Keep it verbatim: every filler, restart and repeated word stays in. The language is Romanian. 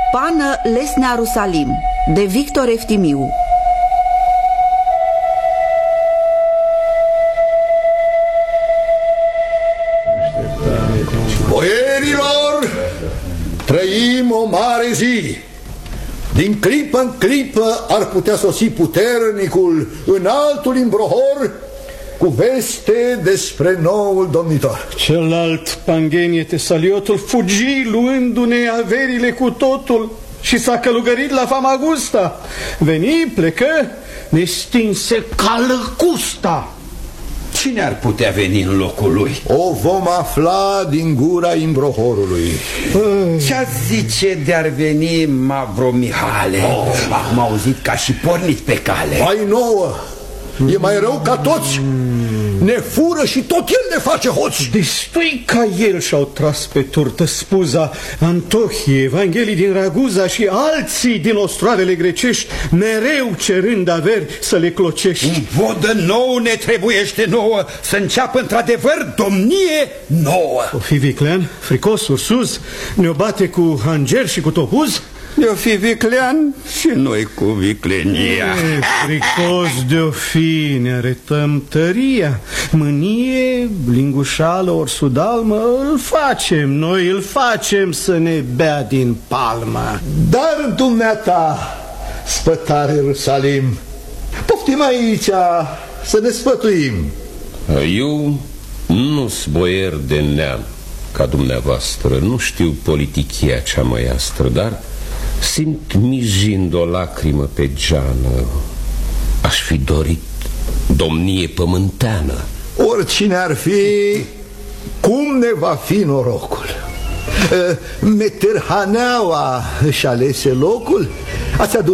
Pană Lesnea Rusalim de Victor Eftimiu. Boierilor, trăim o mare zi. Din clipă în clipă ar putea sosi puternicul înaltul Imbrohor cu veste despre noul domnitor. Celălalt, Panghenie Tesaliotul, fugi luându-ne averile cu totul și s-a călugărit la Famagusta. Veni, plecă, ne stinse Calăcusta. Cine ar putea veni în locul lui? O vom afla din gura Imbrohorului. Ce-ar zice de-ar veni Mavro Mihale? Oh, am auzit că a și pornit pe cale. Mai nouă, e mai rău ca toți. Ne fură și tot el ne face hoți. Destui ca el și-au tras pe turtă spuza Antohie, Evanghelii din Raguza și alții din ostroarele grecești, mereu cerând averi să le clocești. Un vodă nou ne trebuiește nouă, să înceapă într-adevăr domnie nouă. O fi viclean, fricos, ursuz, ne-o bate cu hanger și cu topuz? De-o fi viclean și noi cu viclenia. E, fricos de-o fi, ne arătăm tăria. Mânie, lingușală, ori sudalmă, îl facem, noi îl facem să ne bea din palmă. Dar dumneata, spătare Rusalim, poftim aici să ne spătuim. Eu nu-s boier de neam ca dumneavoastră, nu știu politichia cea măiastră, dar simt mijind o lacrimă pe geană. Aș fi dorit domnie pământeană. Oricine ar fi, cum ne va fi norocul? Meterhaneaua își alese locul? Ați adus